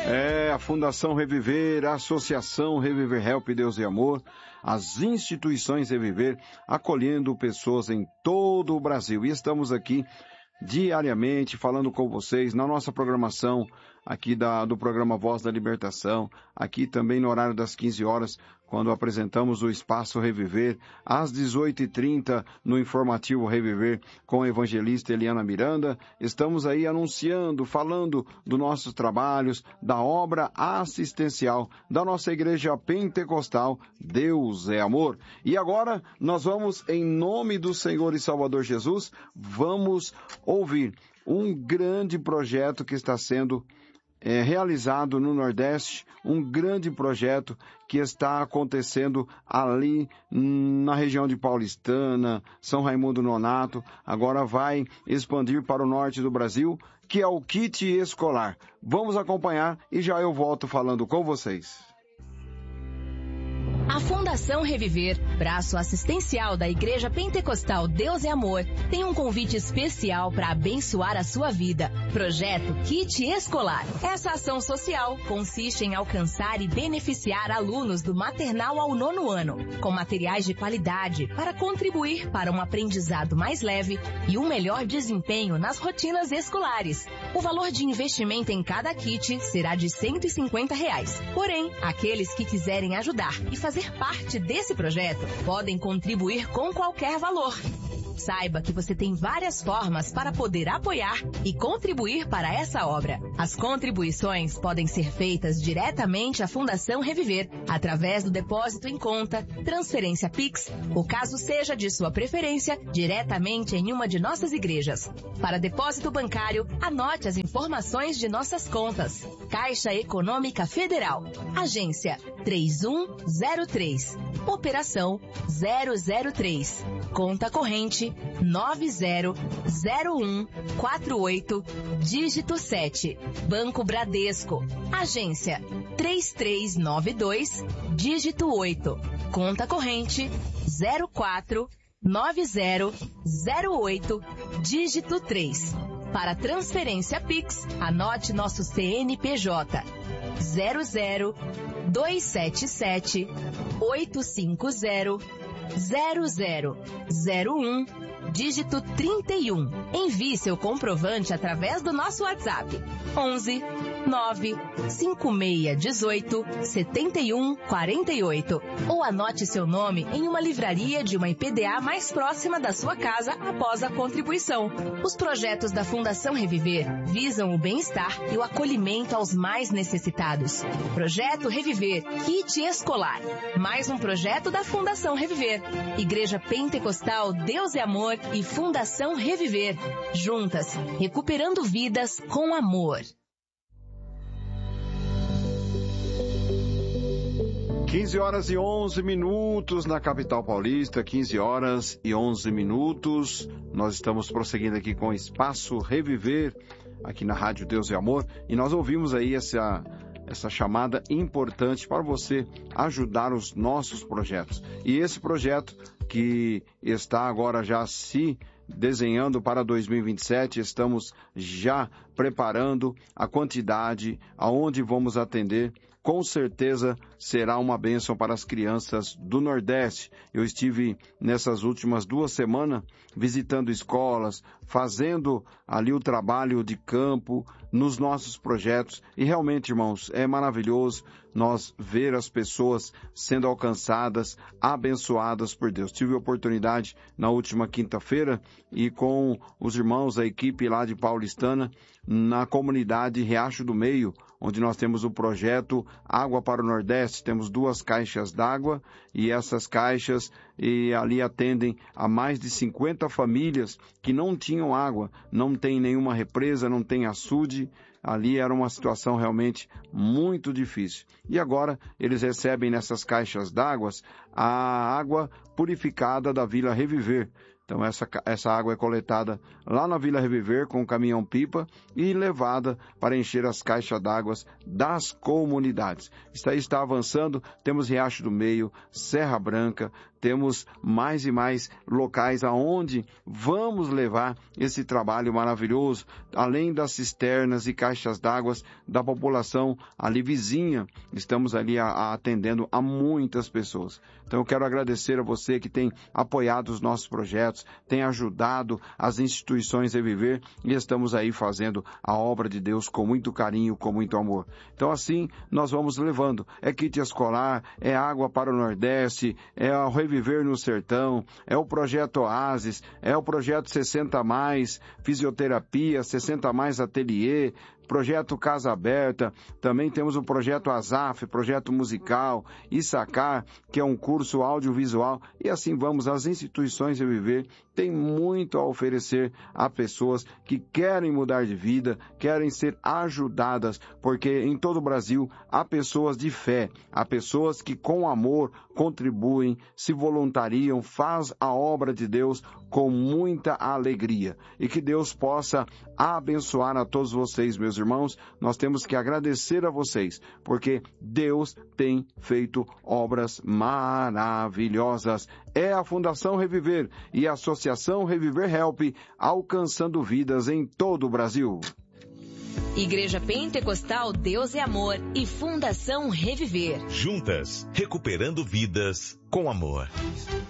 A Fundação Reviver, a Associação Reviver Help Deus e Amor, as instituições Reviver, acolhendo pessoas em todo o Brasil. E estamos aqui diariamente falando com vocês na nossa programação aqui do programa Voz da Libertação, aqui também no horário das 15 horas, quando apresentamos o Espaço Reviver, às 18h30 no Informativo Reviver com a evangelista Eliana Miranda. Estamos aí anunciando, falando dos nossos trabalhos, da obra assistencial da nossa Igreja Pentecostal, Deus é Amor. E agora nós vamos, em nome do Senhor e Salvador Jesus, vamos ouvir um grande projeto que está sendo realizado no Nordeste, um grande projeto que está acontecendo ali na região de Paulistana, São Raimundo Nonato, agora vai expandir para o norte do Brasil, que é o kit escolar. Vamos acompanhar e já eu volto falando com vocês. A Fundação Reviver, braço assistencial da Igreja Pentecostal Deus é Amor, tem um convite especial para abençoar a sua vida. Projeto Kit Escolar. Essa ação social consiste em alcançar e beneficiar alunos do maternal ao 9º ano, com materiais de qualidade para contribuir para um aprendizado mais leve e um melhor desempenho nas rotinas escolares. O valor de investimento em cada kit será de R$ 150. Porém, aqueles que quiserem ajudar e fazer parte desse projeto podem contribuir com qualquer valor. Saiba que você tem várias formas para poder apoiar e contribuir para essa obra. As contribuições podem ser feitas diretamente à Fundação Reviver, através do depósito em conta, transferência Pix, ou caso seja de sua preferência, diretamente em uma de nossas igrejas. Para depósito bancário, anote as informações de nossas contas. Caixa Econômica Federal, Agência 3103, Operação 003, Conta corrente 900148, dígito 7, Banco Bradesco, Agência 3392, dígito 8, Conta corrente 049008, dígito 3. Para transferência Pix, anote nosso CNPJ 00277 850 0001, dígito 31. Envie seu comprovante através do nosso WhatsApp 11 95618 7148 ou anote seu nome em uma livraria de uma IPDA mais próxima da sua casa após a contribuição. Os projetos da Fundação Reviver visam o bem-estar e o acolhimento aos mais necessitados. Projeto Reviver, Kit Escolar. Mais um projeto da Fundação Reviver. Igreja Pentecostal Deus é Amor e Fundação Reviver. Juntas, recuperando vidas com amor. 15 horas e 11 minutos na capital paulista, 15 horas e 11 minutos. Nós estamos prosseguindo aqui com o Espaço Reviver, aqui na Rádio Deus e Amor, e nós ouvimos aí essa chamada importante para você ajudar os nossos projetos. E esse projeto que está agora já se desenhando para 2027, estamos já preparando a quantidade, aonde vamos atender. Com certeza será uma bênção para as crianças do Nordeste. Eu estive nessas últimas 2 semanas visitando escolas, fazendo ali o trabalho de campo nos nossos projetos. E realmente, irmãos, é maravilhoso nós ver as pessoas sendo alcançadas, abençoadas por Deus. Tive a oportunidade na última quinta-feira e com os irmãos, a equipe lá de Paulistana, na comunidade Riacho do Meio, onde nós temos o projeto Água para o Nordeste. Temos 2 caixas d'água e essas caixas ali atendem a mais de 50 famílias que não tinham água, não tem nenhuma represa, não tem açude. Ali era uma situação realmente muito difícil. E agora eles recebem nessas caixas d'água a água purificada da Vila Reviver. Então essa água é coletada lá na Vila Reviver com o caminhão-pipa e levada para encher as caixas d'água das comunidades. Isso aí está avançando, temos Riacho do Meio, Serra Branca, temos mais e mais locais aonde vamos levar esse trabalho maravilhoso, além das cisternas e caixas d'água da população ali vizinha. Estamos ali atendendo a muitas pessoas. Então eu quero agradecer a você que tem apoiado os nossos projetos, tem ajudado as instituições a viver e estamos aí fazendo a obra de Deus com muito carinho, com muito amor. Então assim nós vamos levando. É kit escolar, é água para o Nordeste, é o Reviver no Sertão, é o projeto Oasis, é o projeto 60+, fisioterapia, 60+ ateliê, projeto Casa Aberta, também temos o projeto ASAF, projeto musical, Issacar, que é um curso audiovisual, e assim vamos, as instituições de viver têm muito a oferecer a pessoas que querem mudar de vida, querem ser ajudadas, porque em todo o Brasil há pessoas de fé, há pessoas que com amor contribuem, se voluntariam, faz a obra de Deus com muita alegria. E que Deus possa abençoar a todos vocês, meus irmãos. Nós temos que agradecer a vocês, porque Deus tem feito obras maravilhosas. É a Fundação Reviver e a Associação Reviver Help alcançando vidas em todo o Brasil. Igreja Pentecostal Deus é Amor e Fundação Reviver. Juntas, recuperando vidas com amor.